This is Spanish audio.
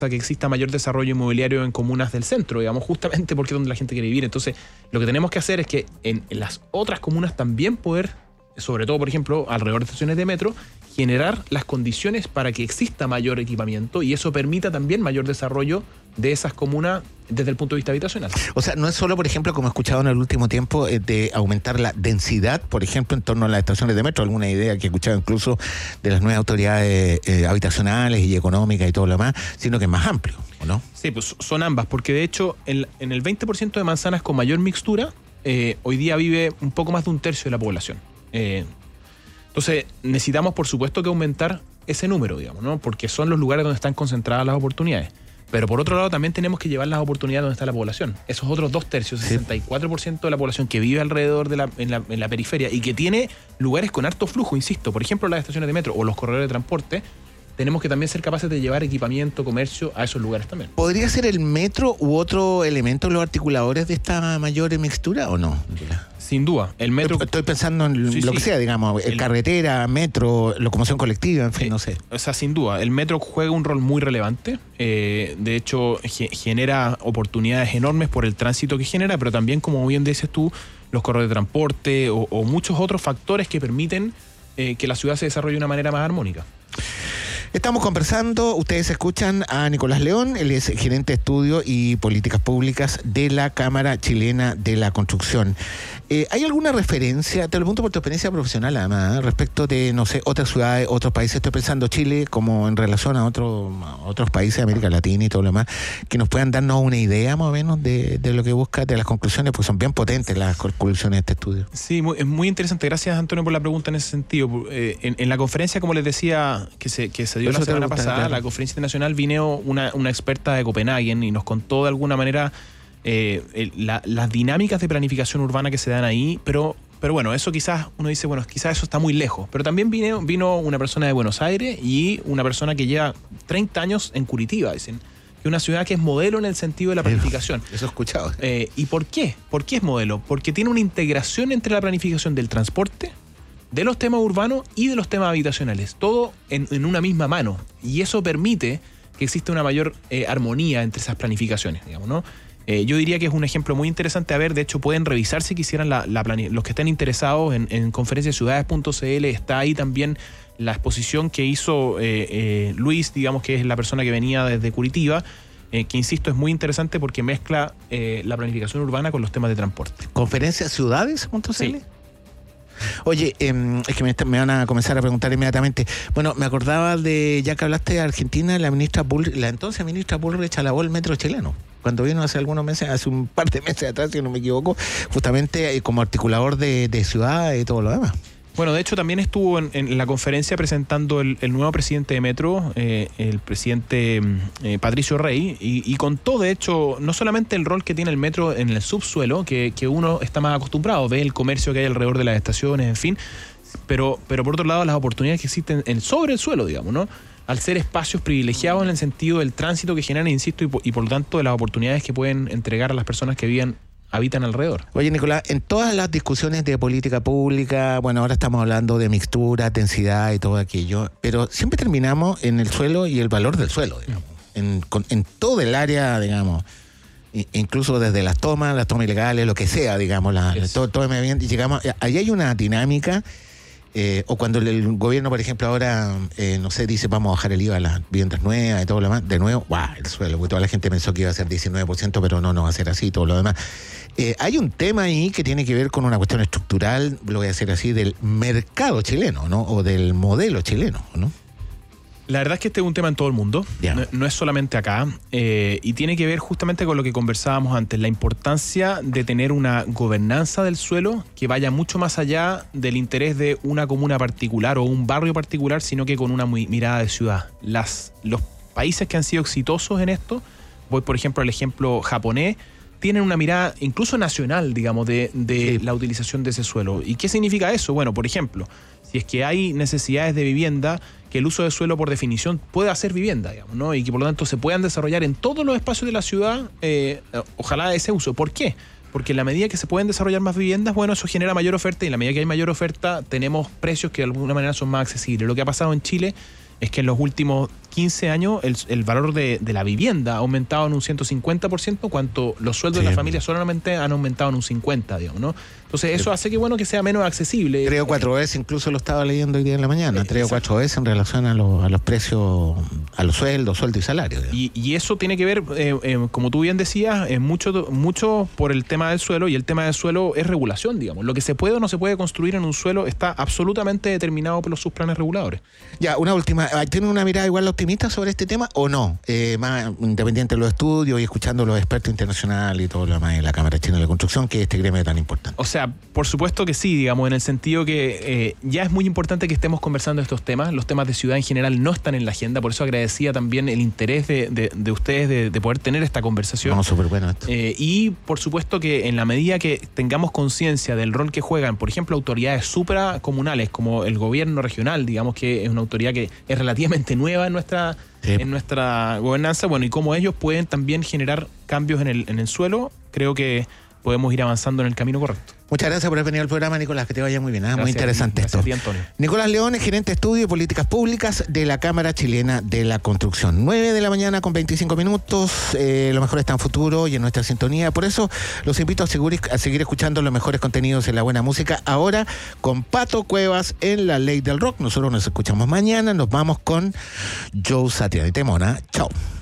que exista mayor desarrollo inmobiliario en comunas del centro, digamos, justamente porque es donde la gente quiere vivir. Entonces, lo que tenemos que hacer es que en las otras comunas también poder, sobre todo, por ejemplo, alrededor de estaciones de metro, generar las condiciones para que exista mayor equipamiento y eso permita también mayor desarrollo de esas comunas desde el punto de vista habitacional. O sea, no es solo, por ejemplo, como he escuchado en el último tiempo, de aumentar la densidad, por ejemplo, en torno a las estaciones de metro, alguna idea que he escuchado incluso de las nuevas autoridades habitacionales y económicas y todo lo demás, sino que es más amplio, ¿o no? Sí, pues son ambas, porque de hecho en el 20% de manzanas con mayor mixtura, hoy día vive un poco más de un tercio de la población. Entonces, necesitamos, por supuesto, que aumentar ese número, digamos, ¿no? Porque son los lugares donde están concentradas las oportunidades. Pero por otro lado, también tenemos que llevar las oportunidades donde está la población. Esos otros 2/3, 64% de la población que vive alrededor de en la periferia y que tiene lugares con harto flujo, insisto, por ejemplo, las estaciones de metro o los corredores de transporte, tenemos que también ser capaces de llevar equipamiento, comercio a esos lugares también. ¿Podría ser el metro u otro elemento los articuladores de esta mayor mixtura o no? Sin duda, el metro... Estoy pensando en lo que sea, digamos, carretera, metro, locomoción colectiva, en fin, no sé. O sea, sin duda, el metro juega un rol muy relevante. De hecho, genera oportunidades enormes por el tránsito que genera, pero también, como bien dices tú, los corredores de transporte o muchos otros factores que permiten que la ciudad se desarrolle de una manera más armónica. Estamos conversando, ustedes escuchan a Nicolás León, él es gerente de estudio y políticas públicas de la Cámara Chilena de la Construcción. ¿Hay alguna referencia, te lo pregunto por tu experiencia profesional además, respecto de, no sé, otras ciudades, otros países? Estoy pensando Chile como en relación a otros países de América Latina y todo lo demás, que nos puedan darnos una idea más o menos de lo que busca, de las conclusiones, porque son bien potentes las conclusiones de este estudio. Sí, es muy interesante. Gracias, Antonio, por la pregunta en ese sentido. En la conferencia, como les decía, que se dio la semana pasada, claro, la conferencia internacional, vino una experta de Copenhague y nos contó de alguna manera las dinámicas de planificación urbana que se dan ahí, pero bueno, eso quizás uno dice, bueno, quizás eso está muy lejos, pero también vino una persona de Buenos Aires y una persona que lleva 30 años en Curitiba, dicen, que es una ciudad que es modelo en el sentido de la planificación. Eso he escuchado. ¿Y por qué? ¿Por qué es modelo? Porque tiene una integración entre la planificación del transporte, de los temas urbanos y de los temas habitacionales, todo en una misma mano, y eso permite que exista una mayor armonía entre esas planificaciones, digamos, ¿no? Yo diría que es un ejemplo muy interesante a ver. De hecho, pueden revisar si quisieran los que estén interesados en conferenciaciudades.cl. Está ahí también la exposición que hizo Luis, digamos, que es la persona que venía desde Curitiba, que insisto, es muy interesante porque mezcla la planificación urbana con los temas de transporte. ¿Conferenciaciudades.cl? Sí. Oye, es que me van a comenzar a preguntar inmediatamente. Bueno, me acordaba de, ya que hablaste de Argentina, la entonces ministra Bullrich alabó el metro chileno. Cuando vino hace algunos meses, hace un par de meses atrás, si no me equivoco, justamente como articulador de ciudad y todo lo demás. Bueno, de hecho también estuvo en la conferencia presentando el nuevo presidente de Metro, el presidente Patricio Rey, y contó de hecho no solamente el rol que tiene el metro en el subsuelo, que uno está más acostumbrado, ve el comercio que hay alrededor de las estaciones, en fin, pero por otro lado las oportunidades que existen sobre el suelo, digamos, ¿no? Al ser espacios privilegiados en el sentido del tránsito que generan, insisto, y por lo tanto de las oportunidades que pueden entregar a las personas que habitan alrededor. Oye, Nicolás, en todas las discusiones de política pública, bueno, ahora estamos hablando de mixtura, densidad y todo aquello, pero siempre terminamos en el suelo y el valor del suelo, digamos, en todo el área, digamos, incluso desde las tomas ilegales, lo que sea, digamos, todo el medio ambiente, llegamos, ahí hay una dinámica. O cuando el gobierno, por ejemplo, ahora, no sé, dice vamos a bajar el IVA a las viviendas nuevas y todo lo demás, de nuevo, el suelo, porque toda la gente pensó que iba a ser 19%, pero no va a ser así, todo lo demás. Hay un tema ahí que tiene que ver con una cuestión estructural, lo voy a decir así, del mercado chileno, ¿no? O del modelo chileno, ¿no? La verdad es que este es un tema en todo el mundo, no es solamente acá, y tiene que ver justamente con lo que conversábamos antes, la importancia de tener una gobernanza del suelo que vaya mucho más allá del interés de una comuna particular o un barrio particular, sino que con una mirada de ciudad. Los países que han sido exitosos en esto, voy por ejemplo al ejemplo japonés, tienen una mirada incluso nacional, digamos, de la utilización de ese suelo. ¿Y qué significa eso? Bueno, por ejemplo, si es que hay necesidades de vivienda, que el uso de suelo por definición pueda ser vivienda, digamos, ¿no? Y que por lo tanto se puedan desarrollar en todos los espacios de la ciudad, ojalá ese uso. ¿Por qué? Porque en la medida que se pueden desarrollar más viviendas, bueno, eso genera mayor oferta, y en la medida que hay mayor oferta tenemos precios que de alguna manera son más accesibles. Lo que ha pasado en Chile es que en los últimos 15 años el valor de la vivienda ha aumentado en un 150%, cuanto los sueldos de la familia solamente han aumentado en un 50%, digamos, ¿no? Entonces eso hace que sea menos accesible. 3 o 4 veces, incluso lo estaba leyendo hoy día en la mañana, 3 o 4 veces en relación a los precios, a los sueldo y salarios. Y eso tiene que ver, como tú bien decías, mucho por el tema del suelo, y el tema del suelo es regulación, digamos. Lo que se puede o no se puede construir en un suelo está absolutamente determinado por sus planes reguladores. Ya, una última. ¿Tienen una mirada igual optimista sobre este tema o no? Más independiente de los estudios y escuchando a los expertos internacionales y todo lo demás de la Cámara Chilena de la Construcción, que este gremio es tan importante. O sea, por supuesto que sí, digamos, en el sentido que ya es muy importante que estemos conversando estos temas. Los temas de ciudad en general no están en la agenda, por eso agradecía también el interés de ustedes de poder tener esta conversación. No, súper bueno esto. Y por supuesto que en la medida que tengamos conciencia del rol que juegan, por ejemplo, autoridades supracomunales como el gobierno regional, digamos que es una autoridad que es relativamente nueva en nuestra gobernanza, bueno, y cómo ellos pueden también generar cambios en el suelo, creo que podemos ir avanzando en el camino correcto. Muchas gracias por haber venido al programa, Nicolás, que te vaya muy bien. Muy interesante esto. Gracias a ti, Antonio. Nicolás León, gerente de estudio y políticas públicas de la Cámara Chilena de la Construcción. 9 de la mañana con 25 minutos. Lo mejor está en futuro y en nuestra sintonía. Por eso los invito a seguir escuchando los mejores contenidos en la buena música. Ahora con Pato Cuevas en La Ley del Rock. Nosotros nos escuchamos mañana. Nos vamos con Joe Satriani. Temona. Chao.